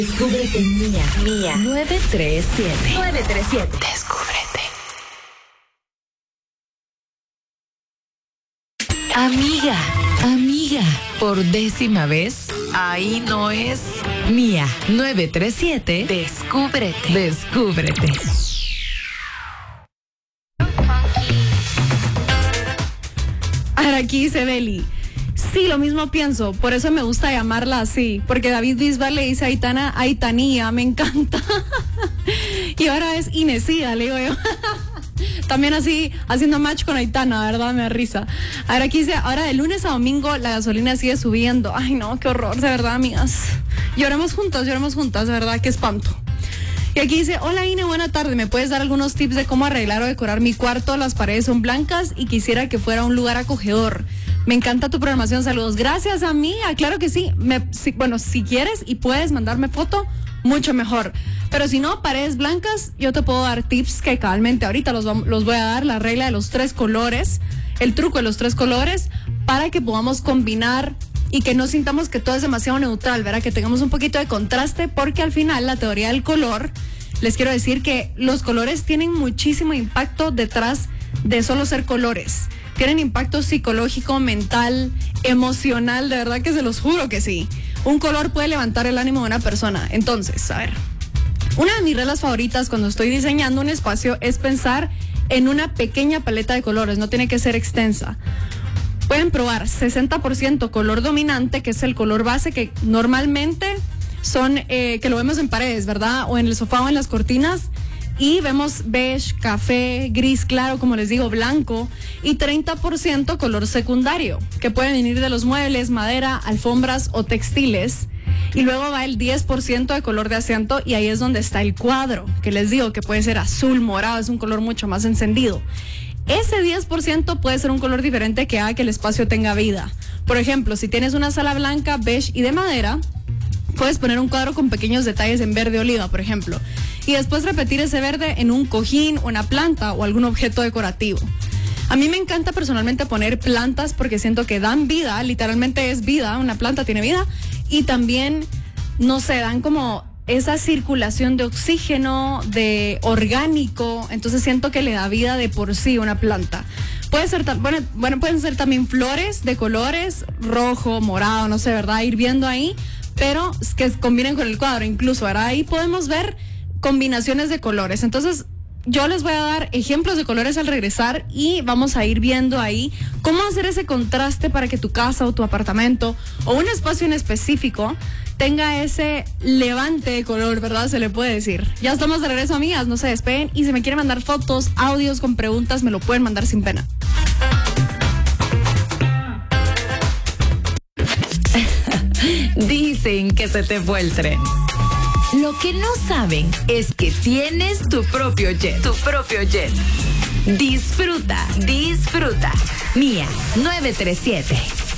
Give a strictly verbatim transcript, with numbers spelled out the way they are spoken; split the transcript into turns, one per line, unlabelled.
Descúbrete Mía. Mía. nueve tres siete.
nueve tres siete.
Descúbrete. Amiga, amiga, por décima vez, ahí no es Mía. nueve tres siete. Descúbrete. Descúbrete.
Ahora aquí dice Beli. Sí, lo mismo pienso, por eso me gusta llamarla así, porque David Bisbal le dice a Aitana, Aitanía, me encanta. Y ahora es Inesía, le digo yo. También así, haciendo match con Aitana, ¿verdad? Me da risa. Ahora aquí dice, ahora de lunes a domingo la gasolina sigue subiendo. Ay, no, qué horror, de verdad, amigas. Lloremos juntas, lloremos juntas, de verdad, qué espanto. Y aquí dice, hola Ine, buena tarde, ¿me puedes dar algunos tips de cómo arreglar o decorar mi cuarto? Las paredes son blancas y quisiera que fuera un lugar acogedor. Me encanta tu programación, saludos. Gracias a mí, claro que sí. Me, si, bueno, si quieres y puedes mandarme foto, mucho mejor. Pero si no, paredes blancas, yo te puedo dar tips que cabalmente ahorita los, los voy a dar, la regla de los tres colores, el truco de los tres colores, para que podamos combinar y que no sintamos que todo es demasiado neutral, ¿verdad? Que tengamos un poquito de contraste, porque al final la teoría del color, les quiero decir que los colores tienen muchísimo impacto detrás de solo ser colores. Tienen impacto psicológico, mental, emocional, de verdad que se los juro que sí. Un color puede levantar el ánimo de una persona. Entonces, a ver, una de mis reglas favoritas cuando estoy diseñando un espacio es pensar en una pequeña paleta de colores, no tiene que ser extensa. Pueden probar sesenta por ciento color dominante, que es el color base que normalmente son, eh, que lo vemos en paredes, ¿verdad? O en el sofá o en las cortinas. Y vemos beige, café, gris claro, como les digo, blanco. Y treinta por ciento color secundario, que puede venir de los muebles, madera, alfombras o textiles. Y luego va el diez por ciento de color de asiento, y ahí es donde está el cuadro, que les digo que puede ser azul, morado, es un color mucho más encendido. Ese diez por ciento puede ser un color diferente que haga que el espacio tenga vida. Por ejemplo, si tienes una sala blanca, beige y de madera, puedes poner un cuadro con pequeños detalles en verde oliva, por ejemplo, y después repetir ese verde en un cojín, una planta o algún objeto decorativo. A mí me encanta personalmente poner plantas porque siento que dan vida, literalmente es vida, una planta tiene vida, y también, no sé, dan como esa circulación de oxígeno, de orgánico, entonces siento que le da vida de por sí una planta. Puede ser, bueno, bueno, pueden ser también flores de colores, rojo, morado, no sé, ¿verdad? Ir viendo ahí, pero que combinen con el cuadro incluso, ¿verdad? Ahí podemos ver combinaciones de colores. Entonces, yo les voy a dar ejemplos de colores al regresar y vamos a ir viendo ahí cómo hacer ese contraste para que tu casa o tu apartamento o un espacio en específico tenga ese levante de color, ¿verdad? Se le puede decir. Ya estamos de regreso, amigas, no se despeguen, y si me quieren mandar fotos, audios con preguntas, me lo pueden mandar sin pena.
Dicen que se te fue el tren. Lo que no saben es que tienes tu propio jet. Tu propio jet. Disfruta, disfruta. Mía nueve tres siete.